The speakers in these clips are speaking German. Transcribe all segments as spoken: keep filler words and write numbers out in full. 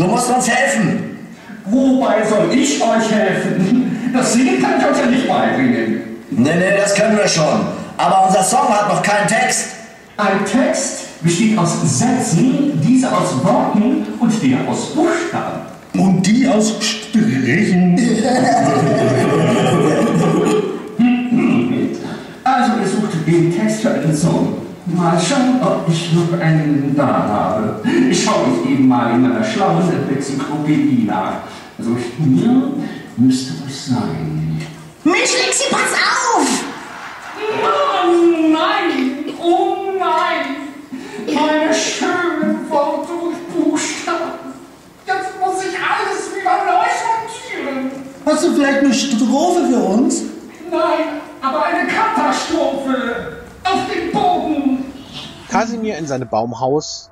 musst uns helfen. Wobei soll ich euch helfen? Das Singen kann ich euch ja nicht beibringen. Nee, nee, das können wir schon. Aber unser Song hat noch keinen Text. Ein Text besteht aus Sätzen, diese aus Worten und der aus Buchstaben. Und die aus Strichen. Also ihr sucht den Text für einen Song. Mal schauen, ob ich noch einen da habe. Ich schaue ich eben mal in meiner schlauen Enzyklopädie nach. Also hier müsste es sein. Mensch, Lexi, pass auf! Oh nein, oh nein, meine schönen Worte und Buchstaben. Jetzt muss ich alles wieder neu sortieren. Hast du vielleicht eine Strophe für uns? Nein, aber eine Katastrophe. Auf den Boden. Kasimir in seinem Baumhaus.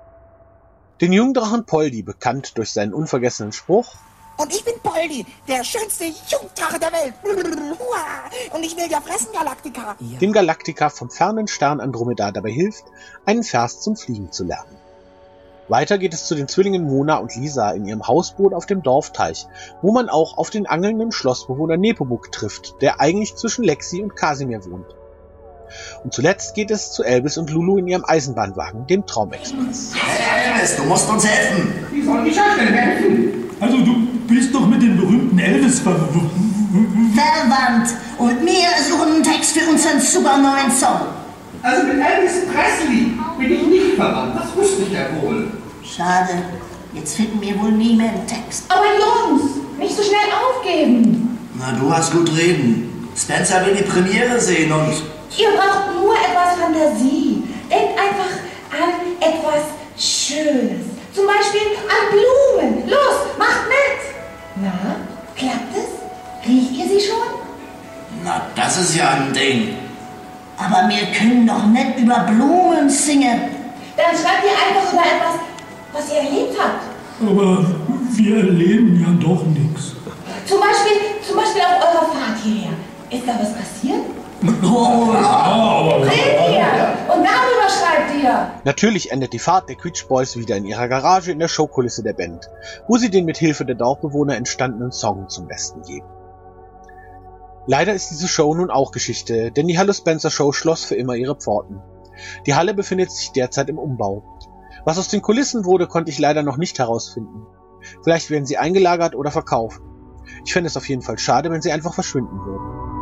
Den Jungdrachen Poldi, bekannt durch seinen unvergessenen Spruch. Und ich bin Poldi, der schönste Jungdrache der Welt. Und ich will ja fressen, Galaktika. Dem Galaktika vom fernen Stern Andromeda dabei hilft, einen Vers zum Fliegen zu lernen. Weiter geht es zu den Zwillingen Mona und Lisa in ihrem Hausboot auf dem Dorfteich, wo man auch auf den angelnden Schlossbewohner Nepomuk trifft, der eigentlich zwischen Lexi und Kasimir wohnt. Und zuletzt geht es zu Elvis und Lulu in ihrem Eisenbahnwagen, dem Traumexpress. Hey, Elvis, du musst uns helfen. Wie soll ich euch denn helfen? Also du bist doch mit dem berühmten Elvis verwandt. Verwandt. Und wir suchen einen Text für unseren super neuen Song. Also mit Elvis Presley bin ich nicht verwandt, das wusste ich ja wohl. Schade. Jetzt finden wir wohl nie mehr einen Text. Aber Jungs, nicht so schnell aufgeben. Na, du hast gut reden. Spencer will die Premiere sehen und... Ihr braucht nur etwas Fantasie. Denkt einfach an etwas Schönes. Zum Beispiel an Blumen. Los, macht mit. Na, klappt es? Riecht ihr sie schon? Na, das ist ja ein Ding. Aber wir können doch nicht über Blumen singen. Dann schreibt ihr einfach über etwas, was ihr erlebt habt. Aber wir erleben ja doch nichts. Zum Beispiel, zum Beispiel auf eurer Fahrt hierher. Ist da was passiert? Oh, ja. Seht ihr? Und darüber schreibt ihr. Natürlich endet die Fahrt der Quitsch Boys wieder in ihrer Garage in der Showkulisse der Band, wo sie den mit Hilfe der Dorfbewohner entstandenen Song zum Besten geben. Leider ist diese Show nun auch Geschichte, denn die Hallo Spencer Show schloss für immer ihre Pforten. Die Halle befindet sich derzeit im Umbau. Was aus den Kulissen wurde, konnte ich leider noch nicht herausfinden. Vielleicht werden sie eingelagert oder verkauft. Ich fände es auf jeden Fall schade, wenn sie einfach verschwinden würden.